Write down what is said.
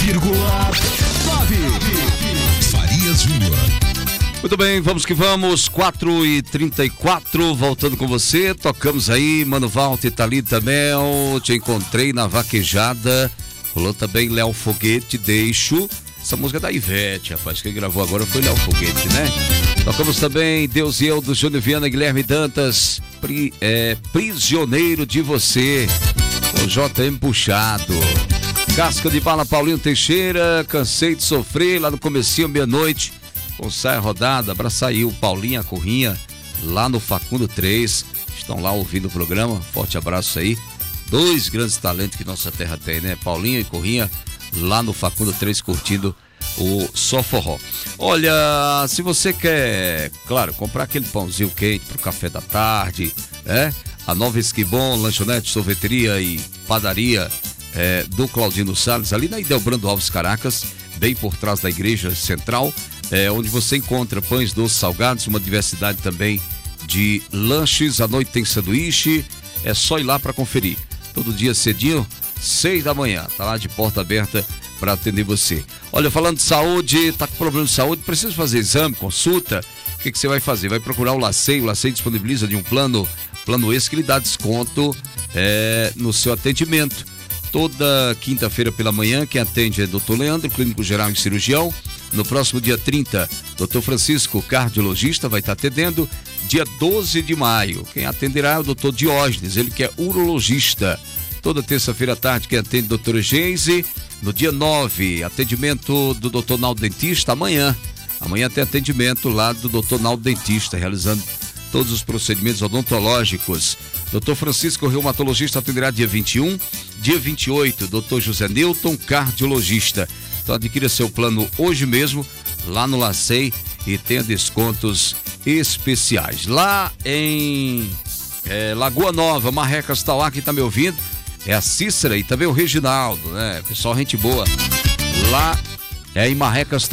Farias Júnior. Muito bem, vamos que vamos, 4h34, voltando com você, tocamos aí, Mano Walter, Thalita Mel, te encontrei na vaquejada, rolou também Léo Foguete, Deixo, essa música é da Ivete, rapaz, quem gravou agora foi Léo Foguete, né? Tocamos também Deus e Eu, do Júnior Viana, Guilherme Dantas, Prisioneiro de Você, o JM Puxado. Casca de Bala, Paulinho Teixeira, Cansei de Sofrer, lá no comecinho, meia-noite, com saia rodada, abraça aí o Paulinho, a Corrinha, lá no Facundo 3, estão lá ouvindo o programa, forte abraço aí, dois grandes talentos que nossa terra tem, né, Paulinho e Corrinha, lá no Facundo 3, curtindo o Só Forró. Olha, se você quer, claro, comprar aquele pãozinho quente pro café da tarde, né, a Nova Esquibom, lanchonete, sorveteria e padaria do Claudino Salles, ali na Idelbrando Alves Caracas, bem por trás da Igreja Central, onde você encontra pães, doces, salgados, uma diversidade também de lanches. À noite tem sanduíche, é só ir lá para conferir. Todo dia cedinho, 6 da manhã, tá lá de porta aberta para atender você. Olha, falando de saúde, tá com problema de saúde, precisa fazer exame, consulta, o que você vai fazer? Vai procurar o LACEI disponibiliza de um plano esse que lhe dá desconto no seu atendimento. Toda quinta-feira pela manhã, quem atende é Dr. Leandro, clínico geral e cirurgião. No próximo dia 30, Dr. Francisco, cardiologista, vai estar atendendo. Dia 12 de maio, quem atenderá é o Dr. Diógenes, ele que é urologista. Toda terça-feira à tarde, quem atende é a doutora Geise. No dia 9, atendimento do Dr. Naldo Dentista, amanhã. Amanhã tem atendimento lá do Dr. Naldo Dentista, realizando todos os procedimentos odontológicos. Dr. Francisco, reumatologista, atenderá dia 21. Dia 28, Dr. José Newton, cardiologista. Então adquira seu plano hoje mesmo, lá no LACEI, e tenha descontos especiais. Lá em Lagoa Nova, Marrecas, Tauá, quem tá me ouvindo, é a Cícera e também o Reginaldo, né? Pessoal, gente boa. Lá em Marrecas,